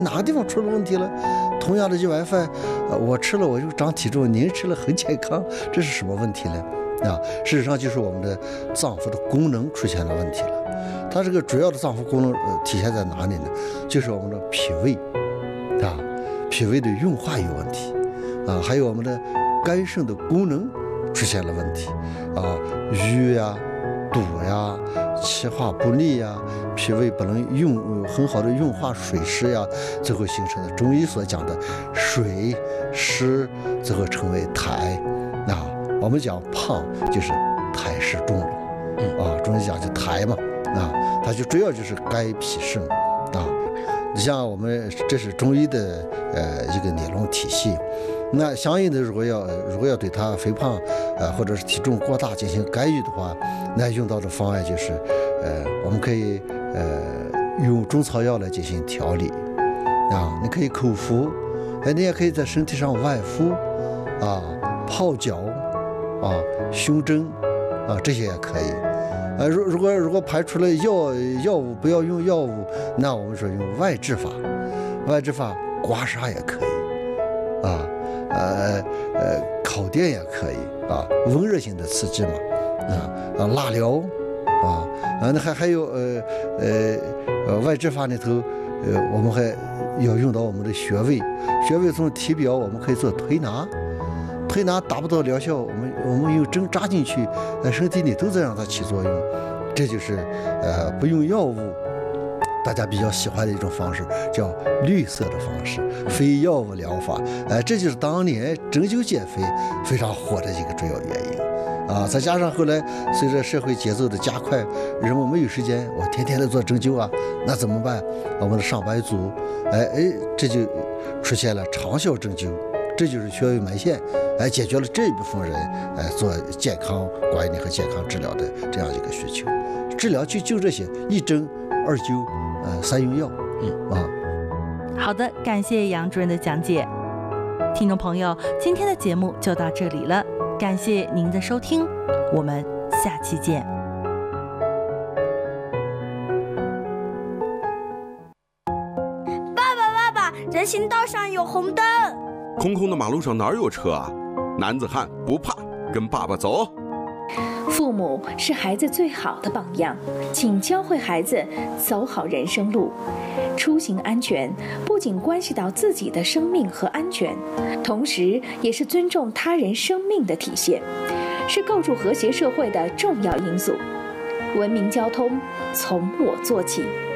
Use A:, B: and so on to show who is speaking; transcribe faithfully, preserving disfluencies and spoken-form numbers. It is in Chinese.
A: 哪个地方出了问题了？同样的一碗饭，呃，我吃了我就长体重，您吃了很健康，这是什么问题呢？啊，事实上就是我们的脏腑的功能出现了问题了。它这个主要的脏腑功能、呃、体现在哪里呢？就是我们的脾胃，啊，脾胃的运化有问题，啊，还有我们的肝肾的功能出现了问题，啊，瘀呀、堵呀、气化不利呀，脾胃不能用很好的运化水湿呀，最后形成的中医所讲的水湿，最后成为痰。啊，我们讲胖就是痰湿重了，啊，中医讲就痰嘛，啊，它就主要就是肝脾肾，啊，你像我们这是中医的呃一个理论体系。那相应的，如果要如果要对他肥胖，呃，或者是体重过大进行干预的话，那用到的方案就是，呃，我们可以呃用中草药来进行调理，啊，你可以口服，哎，你也可以在身体上外敷，啊，泡脚，啊，胸针，啊，这些也可以。呃，如如果如果排除了药药物，不要用药物，那我们说用外治法，外治法刮痧也可以，啊。呃呃，烤电也可以啊，温热性的刺激嘛，啊啊，蜡疗啊，啊，那还还有呃呃呃外治法里头，呃，我们还要用到我们的穴位，穴位从体表我们可以做推拿，推拿达不到疗效，我们我们用针扎进去，在身体里都在让它起作用，这就是呃不用药物。大家比较喜欢的一种方式叫绿色的方式，非药物疗法，哎、呃，这就是当年针灸减肥非常火的一个主要原因啊。再加上后来随着社会节奏的加快，人们没有时间，我天天来做针灸啊，那怎么办？我们的上班族，哎哎，这就出现了长效针灸，这就是穴位埋线，哎，解决了这一部分人哎做健康管理和健康治疗的这样一个需求。治疗就就这些，一针二灸。呃，三用药，嗯啊，
B: 好的，感谢杨主任的讲解。听众朋友，今天的节目就到这里了，感谢您的收听，我们下期见。
C: 爸爸，爸爸，人行道上有红灯。
D: 空空的马路上哪有车啊？男子汉不怕，跟爸爸走。
E: 父母是孩子最好的榜样，请教会孩子走好人生路。出行安全不仅关系到自己的生命和安全，同时也是尊重他人生命的体现，是构筑和谐社会的重要因素。文明交通从我做起。